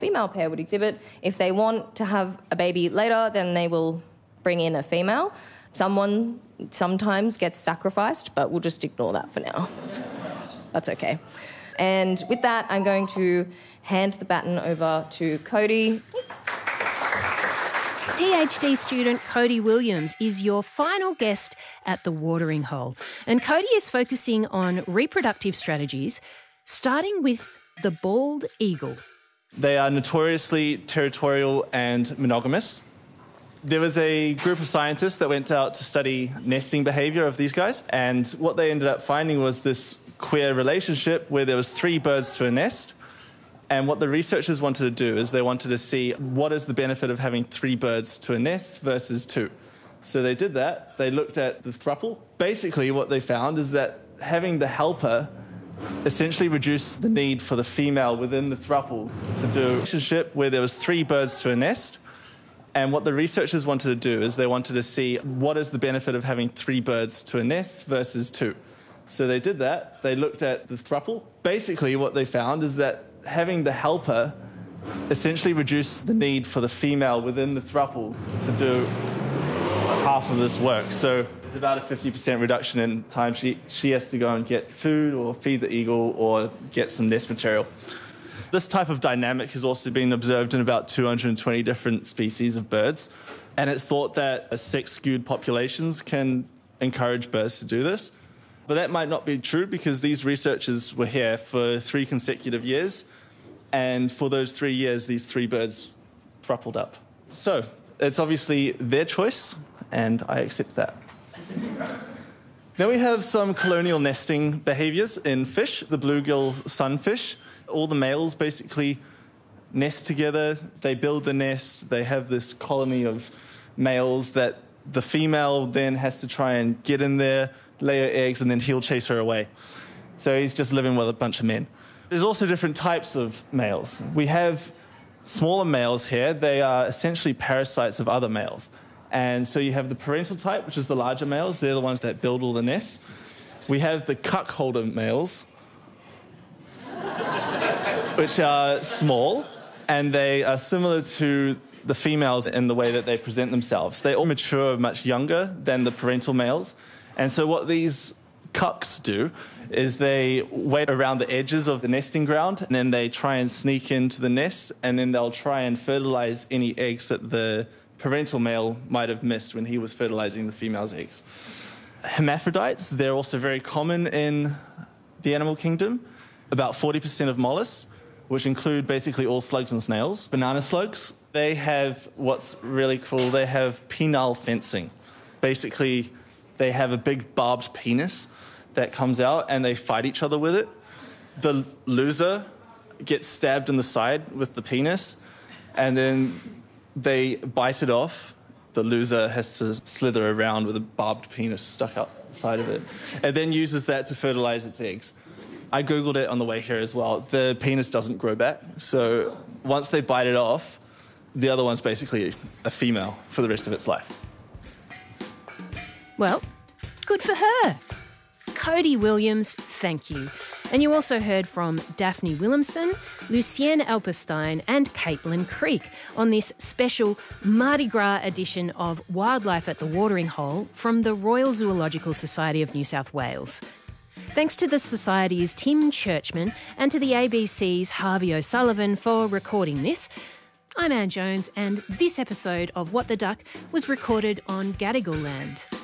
female pair would exhibit. If they want to have a baby later, then they will bring in a female. Someone sometimes gets sacrificed, but we'll just ignore that for now. That's okay. And with that, I'm going to hand the baton over to Cody. PhD student Cody Williams is your final guest at The Watering Hole. And Cody is focusing on reproductive strategies, starting with the bald eagle. They are notoriously territorial and monogamous. There was a group of scientists that went out to study nesting behaviour of these guys, and what they ended up finding was this queer relationship where there was 3 birds to a nest. And what the researchers wanted to do is they wanted to see what is the benefit of having 3 birds to a nest versus 2. So they did that. They looked at the throuple. Basically, what they found is that having the helper essentially reduced the need for the female within the throuple to do a relationship where there was 3 birds to a nest. And what the researchers wanted to do is they wanted to see what is the benefit of having 3 birds to a nest versus 2. So they did that. They looked at the throuple. Basically, what they found is that having the helper essentially reduced the need for the female within the throuple to do half of this work. So it's about a 50% reduction in time she has to go and get food or feed the eagle or get some nest material. This type of dynamic has also been observed in about 220 different species of birds, and it's thought that sex-skewed populations can encourage birds to do this. But that might not be true because these researchers were here for 3 consecutive years, and for those 3 years, these 3 birds throupled up. So it's obviously their choice, and I accept that. Then we have some colonial nesting behaviours in fish, the bluegill sunfish. All the males basically nest together. They build the nest. They have this colony of males that the female then has to try and get in there, lay her eggs, and then he'll chase her away. So he's just living with a bunch of men. There's also different types of males. We have smaller males here. They are essentially parasites of other males. And so you have the parental type, which is the larger males. They're the ones that build all the nests. We have the cuckolder males, which are small, and they are similar to the females in the way that they present themselves. They all mature much younger than the parental males. And so what these cucks do is they wait around the edges of the nesting ground, and then they try and sneak into the nest, and then they'll try and fertilize any eggs that the parental male might have missed when he was fertilizing the female's eggs. Hermaphrodites, they're also very common in the animal kingdom. About 40% of mollusks, which include basically all slugs and snails. Banana slugs, they have what's really cool, they have penile fencing. Basically, they have a big barbed penis that comes out and they fight each other with it. The loser gets stabbed in the side with the penis, and then they bite it off. The loser has to slither around with a barbed penis stuck up the side of it, and then uses that to fertilize its eggs. I Googled it on the way here as well. The penis doesn't grow back, so once they bite it off, the other one's basically a female for the rest of its life. Well, good for her. Cody Williams, thank you. And you also heard from Daphne Williamson, Lucienne Alperstein and Caitlin Creek on this special Mardi Gras edition of Wildlife at the Watering Hole from the Royal Zoological Society of New South Wales. Thanks to the Society's Tim Churchman and to the ABC's Harvey O'Sullivan for recording this. I'm Anne Jones, and this episode of What the Duck was recorded on Gadigal land.